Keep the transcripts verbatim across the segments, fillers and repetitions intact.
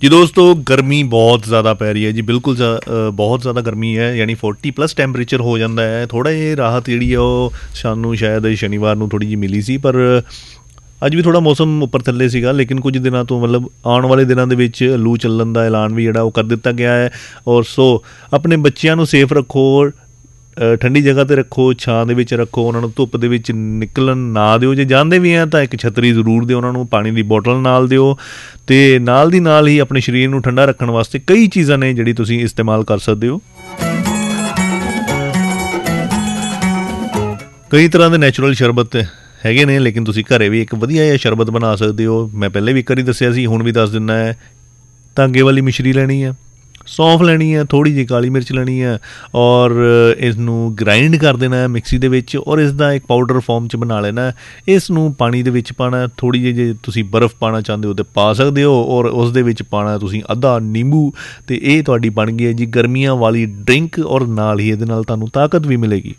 जी दोस्तों, गर्मी बहुत ज़्यादा पै रही है जी, बिल्कुल ज़ा- अ, बहुत ज़्यादा गर्मी है, यानी फोर्टी प्लस ਟੈਂਪਰੇਚਰ ਹੋ ਜਾਂਦਾ ਹੈ। ਥੋੜ੍ਹਾ ਜਿਹਾ ਰਾਹਤ ਜਿਹੜੀ ਆ ਉਹ ਸਾਨੂੰ ਸ਼ਾਇਦ ਸ਼ਨੀਵਾਰ ਨੂੰ ਥੋੜ੍ਹੀ ਜਿਹੀ ਮਿਲੀ ਸੀ, ਪਰ ਅੱਜ ਵੀ ਥੋੜ੍ਹਾ ਮੌਸਮ ਉੱਪਰ ਥੱਲੇ ਸੀਗਾ। ਲੇਕਿਨ ਕੁਝ ਦਿਨਾਂ ਤੋਂ ਮਤਲਬ ਆਉਣ ਵਾਲੇ ਦਿਨਾਂ ਦੇ ਵਿੱਚ ਲੂ ਚੱਲਣ ਦਾ ਐਲਾਨ ਵੀ ਜਿਹੜਾ ਉਹ ਕਰ ਦਿੱਤਾ ਗਿਆ ਹੈ। ਔਰ ਸੋ ਆਪਣੇ ਬੱਚਿਆਂ ਨੂੰ ਸੇਫ ਰੱਖੋ, ਅ, ਠੰਡੀ ਜਗ੍ਹਾ 'ਤੇ ਰੱਖੋ, ਛਾਂ ਦੇ ਵਿੱਚ ਰੱਖੋ, ਉਹਨਾਂ ਨੂੰ ਧੁੱਪ ਦੇ ਵਿੱਚ ਨਿਕਲਣ ਨਾ ਦਿਓ। ਜੇ ਜਾਂਦੇ ਵੀ ਆ ਤਾਂ ਇੱਕ ਛਤਰੀ ਜ਼ਰੂਰ ਦਿਓ, ਉਹਨਾਂ ਨੂੰ ਪਾਣੀ ਦੀ ਬੋਟਲ ਨਾਲ ਦਿਓ, ਅਤੇ ਨਾਲ ਦੀ ਨਾਲ ਹੀ ਆਪਣੇ ਸਰੀਰ ਨੂੰ ਠੰਡਾ ਰੱਖਣ ਵਾਸਤੇ ਕਈ ਚੀਜ਼ਾਂ ਨੇ ਜਿਹੜੀ ਤੁਸੀਂ ਇਸਤੇਮਾਲ ਕਰ ਸਕਦੇ ਹੋ। ਕਈ ਤਰ੍ਹਾਂ ਦੇ ਨੈਚੁਰਲ ਸ਼ਰਬਤ ਹੈਗੇ ਨੇ, ਲੇਕਿਨ ਤੁਸੀਂ ਘਰੇ ਵੀ ਇੱਕ ਵਧੀਆ ਜਿਹਾ ਸ਼ਰਬਤ ਬਣਾ ਸਕਦੇ ਹੋ। ਮੈਂ ਪਹਿਲੇ ਵੀ ਇੱਕ ਵਾਰੀ ਦੱਸਿਆ ਸੀ, ਹੁਣ ਵੀ ਦੱਸ ਦਿੰਦਾ ਹੈ। ਧਾਗੇ ਵਾਲੀ ਮਿਸ਼ਰੀ ਲੈਣੀ ਹੈ, ਸੌਂਫ ਲੈਣੀ ਹੈ, ਥੋੜ੍ਹੀ ਜਿਹੀ ਕਾਲੀ ਮਿਰਚ ਲੈਣੀ ਹੈ, ਔਰ ਇਸ ਨੂੰ ਗ੍ਰਾਈਂਡ ਕਰ ਦੇਣਾ ਹੈ ਮਿਕਸੀ ਦੇ ਵਿੱਚ, ਔਰ ਇਸ ਦਾ ਇੱਕ ਪਾਊਡਰ ਫਾਰਮ 'ਚ ਬਣਾ ਲੈਣਾ। ਇਸ ਨੂੰ ਪਾਣੀ ਦੇ ਵਿੱਚ ਪਾਉਣਾ, ਥੋੜ੍ਹੀ ਜਿਹੀ ਜੇ ਤੁਸੀਂ ਬਰਫ਼ ਪਾਉਣਾ ਚਾਹੁੰਦੇ ਹੋ ਤਾਂ ਪਾ ਸਕਦੇ ਹੋ, ਔਰ ਉਸ ਦੇ ਵਿੱਚ ਪਾਉਣਾ ਤੁਸੀਂ ਅੱਧਾ ਨਿੰਬੂ, ਅਤੇ ਇਹ ਤੁਹਾਡੀ ਬਣ ਗਈ ਹੈ ਜੀ ਗਰਮੀਆਂ ਵਾਲੀ ਡਰਿੰਕ, ਔਰ ਨਾਲ ਹੀ ਇਹਦੇ ਨਾਲ ਤੁਹਾਨੂੰ ਤਾਕਤ ਵੀ ਮਿਲੇਗੀ।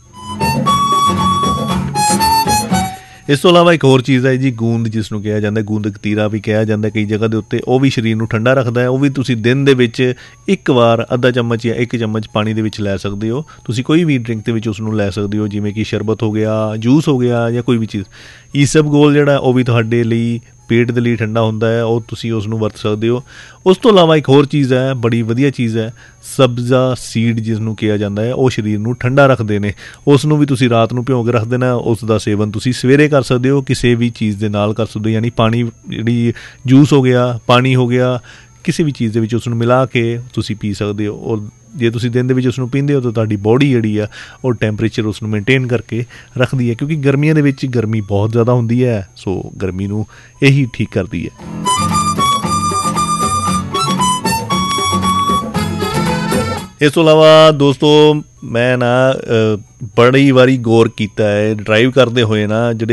ਇਸ ਤੋਂ ਇਲਾਵਾ ਇੱਕ ਹੋਰ ਚੀਜ਼ ਹੈ ਜੀ, ਗੂੰਦ, ਜਿਸ ਨੂੰ ਕਿਹਾ ਜਾਂਦਾ ਗੂੰਦ ਕਤੀਰਾ ਵੀ ਕਿਹਾ ਜਾਂਦਾ ਕਈ ਜਗ੍ਹਾ ਦੇ ਉੱਤੇ। ਉਹ ਵੀ ਸਰੀਰ ਨੂੰ ਠੰਡਾ ਰੱਖਦਾ ਹੈ। ਉਹ ਵੀ ਤੁਸੀਂ ਦਿਨ ਦੇ ਵਿੱਚ ਇੱਕ ਵਾਰ ਅੱਧਾ ਚਮਚ ਜਾਂ ਇੱਕ ਚਮਚ ਪਾਣੀ ਦੇ ਵਿੱਚ ਲੈ ਸਕਦੇ ਹੋ। ਤੁਸੀਂ ਕੋਈ ਵੀ ਡਰਿੰਕ ਦੇ ਵਿੱਚ ਉਸ ਨੂੰ ਲੈ ਸਕਦੇ ਹੋ, ਜਿਵੇਂ ਕਿ ਸ਼ਰਬਤ ਹੋ ਗਿਆ, ਜੂਸ ਹੋ ਗਿਆ, ਜਾਂ ਕੋਈ ਵੀ ਚੀਜ਼। ਈਸਬਗੋਲ ਜਿਹੜਾ ਉਹ ਵੀ ਤੁਹਾਡੇ ਲਈ ਪੇਟ ਦੇ ਲਈ ਠੰਡਾ ਹੁੰਦਾ ਹੈ, ਉਹ ਤੁਸੀਂ ਉਸ ਨੂੰ ਵਰਤ ਸਕਦੇ ਹੋ। ਉਸ ਤੋਂ ਇਲਾਵਾ ਇੱਕ ਹੋਰ ਚੀਜ਼ ਹੈ, ਬੜੀ ਵਧੀਆ ਚੀਜ਼ ਹੈ, ਸਬਜ਼ਾ ਸੀਡ ਜਿਸ ਨੂੰ ਕਿਹਾ ਜਾਂਦਾ ਹੈ। ਉਹ ਸਰੀਰ ਨੂੰ ਠੰਡਾ ਰੱਖਦੇ ਨੇ। ਉਸ ਨੂੰ ਵੀ ਤੁਸੀਂ ਰਾਤ ਨੂੰ ਭਿਉਂ ਕੇ ਰੱਖ ਦੇਣਾ। ਉਸ ਦਾ ਸੇਵਨ ਤੁਸੀਂ ਸਵੇਰੇ ਕਰ ਸਕਦੇ ਹੋ, ਕਿਸੇ ਵੀ ਚੀਜ਼ ਦੇ ਨਾਲ ਕਰ ਸਕਦੇ ਹੋ, ਯਾਨੀ ਪਾਣੀ, ਜਿਹੜੀ ਜੂਸ ਹੋ ਗਿਆ, ਪਾਣੀ ਹੋ ਗਿਆ, ਕਿਸੇ ਵੀ ਚੀਜ਼ ਦੇ ਵਿੱਚ ਉਸ ਨੂੰ ਮਿਲਾ ਕੇ ਤੁਸੀਂ ਪੀ ਸਕਦੇ ਹੋ। ਔਰ ਜੇ ਤੁਸੀਂ ਦਿਨ ਦੇ ਵਿੱਚ ਉਸ ਨੂੰ ਪੀਂਦੇ ਹੋ ਤਾਂ ਤੁਹਾਡੀ ਬੋਡੀ ਜਿਹੜੀ ਆ ਉਹ ਟੈਂਪਰੇਚਰ ਉਸ ਨੂੰ ਮੇਨਟੇਨ ਕਰਕੇ ਰੱਖਦੀ ਹੈ, ਕਿਉਂਕਿ ਗਰਮੀਆਂ ਦੇ ਵਿੱਚ ਗਰਮੀ ਬਹੁਤ ਜ਼ਿਆਦਾ ਹੁੰਦੀ ਹੈ। ਸੋ ਗਰਮੀ ਨੂੰ ਇਹੀ ਠੀਕ ਕਰਦੀ ਹੈ। ਇਸ ਤੋਂ ਇਲਾਵਾ ਦੋਸਤੋ, ਮੈਂ ਨਾ ਬੜੀ ਵਾਰੀ ਗੌਰ ਕੀਤਾ ਹੈ, ਡਰਾਈਵ ਕਰਦੇ ਹੋਏ ਨਾ ਜਿਹੜੇ